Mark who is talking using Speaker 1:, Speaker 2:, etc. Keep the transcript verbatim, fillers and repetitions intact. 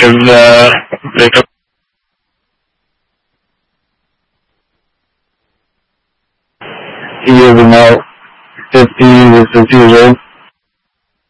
Speaker 1: give the breakup. He is about fifty to sixty years old.